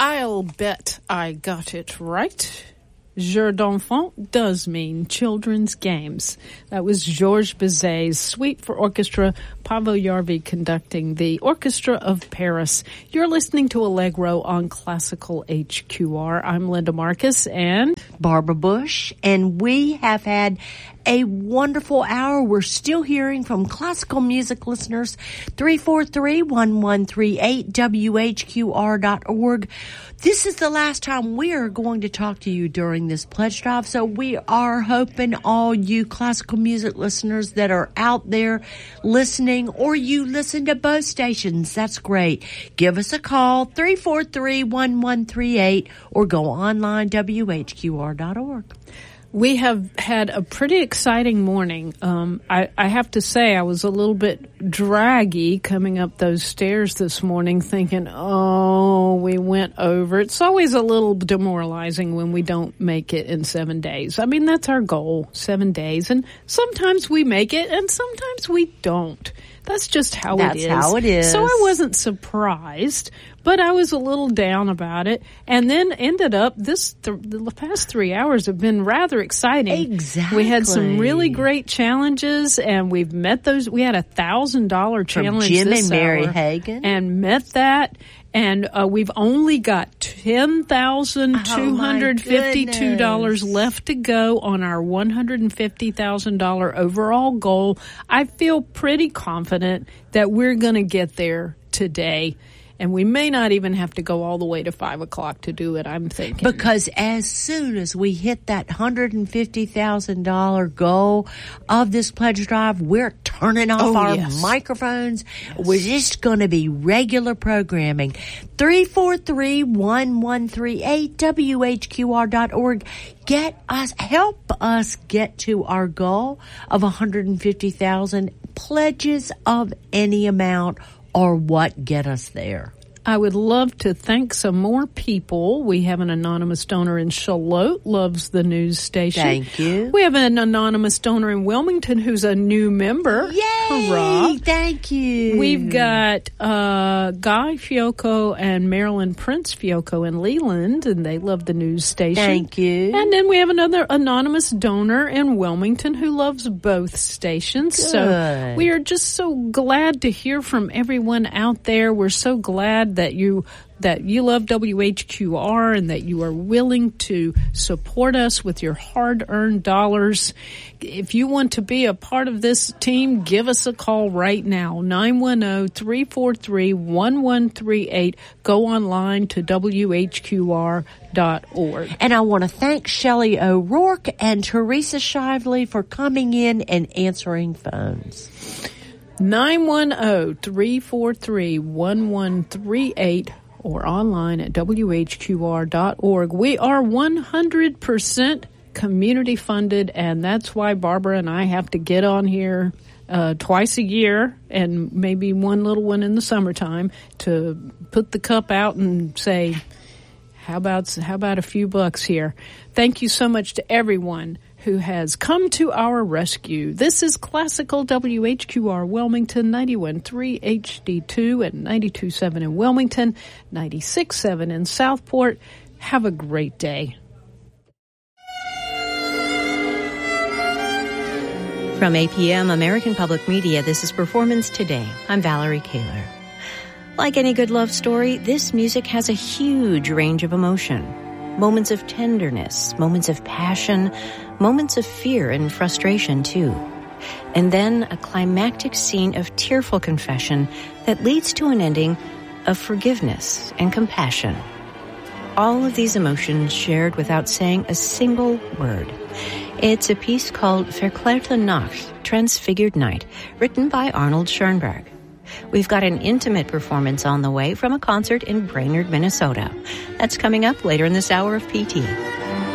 I'll bet I got it right. Jeux d'enfants does mean children's games. That was Georges Bizet's Suite for Orchestra, Paavo Järvi conducting the Orchestra of Paris. You're listening to Allegro on Classical HQR. I'm Linda Marcus and Barbara Bush, and we have had a wonderful hour. We're still hearing from classical music listeners. 343-1138, WHQR.org. This is the last time we are going to talk to you during this pledge drive, so we are hoping all you classical music listeners that are out there listening, or you listen to both stations, that's great. Give us a call, 343-1138, or go online, WHQR.org. We have had a pretty exciting morning. I have to say I was a little bit draggy coming up those stairs this morning thinking, oh, we went over. It's always a little demoralizing when we don't make it in 7 days. I mean, that's our goal, 7 days. And sometimes we make it and sometimes we don't. That's just how it is. That's how it is. So I wasn't surprised, but I was a little down about it. And then ended up, the past 3 hours have been rather exciting. Exactly. We had some really great challenges, and we've met those. We had a $1,000 challenge from Jim this and Mary hour, Hagan. and met that. And we've only got $10,252 left to go on our $150,000 overall goal. I feel pretty confident that we're going to get there today. And we may not even have to go all the way to 5 o'clock to do it, I'm thinking. Because as soon as we hit that $150,000 goal of this pledge drive, we're turning off our microphones. Yes. We're just going to be regular programming. 343-1138, WHQR.org. Help us get to our goal of $150,000. Pledges of any amount or what get us there. I would love to thank some more people. We have an anonymous donor in Charlotte, loves the news station. Thank you. We have an anonymous donor in Wilmington who's a new member. Yay! Hurrah. Thank you. We've got Guy Fiocco and Marilyn Prince Fiocco in Leland, and they love the news station. Thank you. And then we have another anonymous donor in Wilmington who loves both stations. Good. So we are just so glad to hear from everyone out there. We're so glad that you love WHQR and that you are willing to support us with your hard-earned dollars. If you want to be a part of this team, give us a call right now, 910-343-1138. Go online to WHQR.org. And I want to thank Shelley O'Rourke and Teresa Shively for coming in and answering phones. 910-343-1138 or online at WHQR.org. We are 100% community funded, and that's why Barbara and I have to get on here twice a year and maybe one little one in the summertime to put the cup out and say, how about a few bucks here? Thank you so much to everyone who has come to our rescue. This is Classical WHQR Wilmington, 91.3 HD2 and 92.7 in Wilmington, 96.7 in Southport. Have a great day. From APM, American Public Media, this is Performance Today. I'm Valerie Kaler. Like any good love story, this music has a huge range of emotion. Moments of tenderness, moments of passion, moments of fear and frustration, too. And then a climactic scene of tearful confession that leads to an ending of forgiveness and compassion. All of these emotions shared without saying a single word. It's a piece called Verklärte Nacht, Transfigured Night, written by Arnold Schoenberg. We've got an intimate performance on the way from a concert in Brainerd, Minnesota. That's coming up later in this hour of PT.